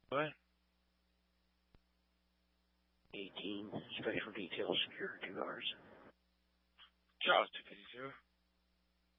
What? 18 Special Detail Security Guards. Charles 252.